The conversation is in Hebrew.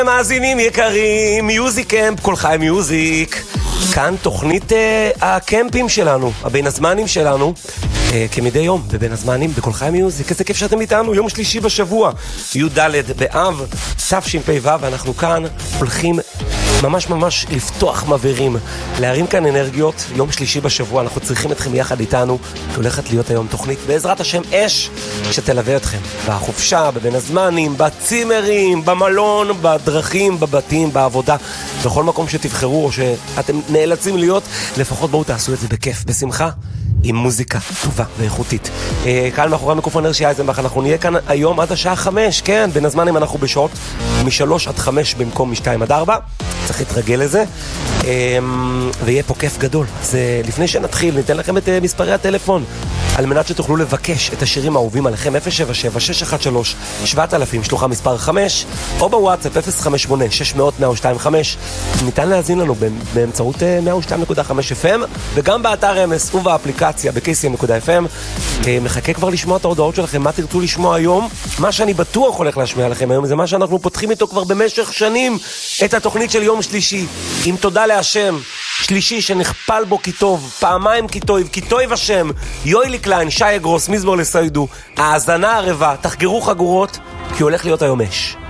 מאזינים יקרים, מיוזיק קמפ, כל חי מיוזיק. כאן תוכנית הקמפים שלנו, הבין הזמנים שלנו, כמדי יום, בבין הזמנים, בכל חי מיוזיק. איזה כיף שאתם איתנו, יום שלישי בשבוע, י"ד באב, תשפ"ו, ואנחנו כאן הולכים ממש לפתוח מבהרים, להרים כאן אנרגיות. יום שלישי בשבוע, אנחנו צריכים אתכם יחד איתנו, שהולכת להיות היום תוכנית בעזרת השם אש, שתלווה אתכם בחופשה, בבין הזמנים, בצימרים, במלון, בדרכים, בבתים, בעבודה, בכל מקום שתבחרו או שאתם נאלצים להיות, לפחות בואו תעשו את זה בכיף, בשמחה, עם מוזיקה טובה ואיכותית. כאן מאחורי המיקרופון הרשי אייזנבך, אנחנו נהיה כאן היום עד השעה 5, כן, בין הזמנים אנחנו בשעות מ-3 עד 5 במקום מ-2 עד 4, צריך להתרגל לזה, ויהיה פה כיף גדול. אז לפני שנתחיל, ניתן לכם את מספרי הטלפון, על מנת שתוכלו לבקש את השירים האהובים עליכם, 077-613-7000, שלוחה מספר 5, או בוואטסאפ 058-600-1025, ניתן להזין לנו באמצעות 102.5 FM, וגם באתר אמס ובאפליקציה ב-kcm.fm. מחכה כבר לשמוע את ההודעות שלכם, מה תרצו לשמוע היום. מה שאני בטוח הולך להשמיע לכם היום, זה מה שאנחנו פותחים איתו כבר במשך שנים, את התוכנית של יום שלישי, עם תודה להשם, שלישי שנכפל בו כי טוב, פעמיים כי טוב השם, יוילי קליין, שי אגרוס, מזמור לסיידו, האזנה ערבה, תחגרו חגורות, כי הולך להיות היום אש.